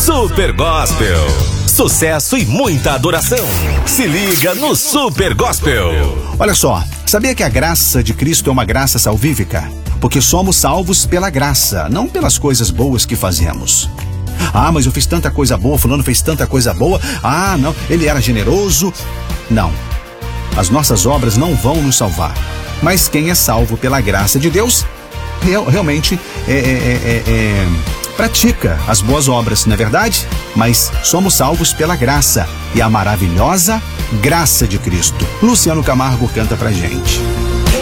Super Gospel. Sucesso e muita adoração. Se liga no Super Gospel. Olha só, sabia que a graça de Cristo é uma graça salvífica? Porque somos salvos pela graça, não pelas coisas boas que fazemos. Ah, mas eu fiz tanta coisa boa, fulano fez tanta coisa boa. Ah, não, ele era generoso. Não, as nossas obras não vão nos salvar. Mas quem é salvo pela graça de Deus, realmente pratica as boas obras, não é verdade? Mas somos salvos pela graça e a maravilhosa graça de Cristo. Luciano Camargo canta pra gente.